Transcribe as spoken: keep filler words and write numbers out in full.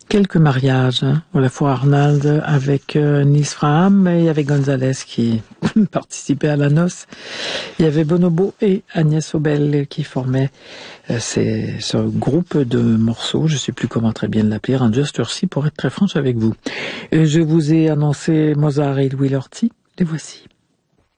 quelques mariages, hein, à la fois Arnald avec euh, Nisfraham et avec Gonzalez qui participait à la noce. Il y avait Bonobo et Agnès Obel qui formaient euh, ces, ce groupe de morceaux, je ne sais plus comment très bien l'appeler, rendu à cette heure-ci pour être très franche avec vous. Et je vous ai annoncé Mozart et Louis Lorty, les voici.